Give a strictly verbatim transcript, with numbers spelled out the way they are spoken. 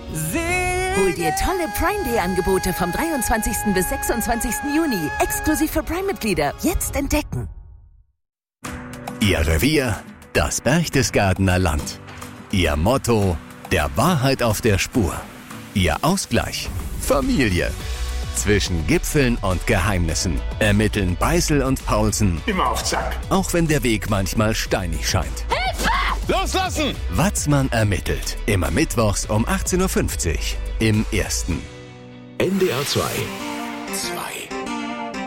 Hol dir tolle Prime-Day-Angebote vom dreiundzwanzigsten bis sechsundzwanzigsten Juni. Exklusiv für Prime-Mitglieder. Jetzt entdecken. Ihr Revier, das Berchtesgadener Land. Ihr Motto, der Wahrheit auf der Spur. Ihr Ausgleich, Familie. Zwischen Gipfeln und Geheimnissen ermitteln Beißel und Paulsen. Immer auf Zack. Auch wenn der Weg manchmal steinig scheint. Hilfe! Loslassen! Watzmann ermittelt. Immer mittwochs um achtzehn Uhr fünfzig im Ersten. N D R zwei. zwei.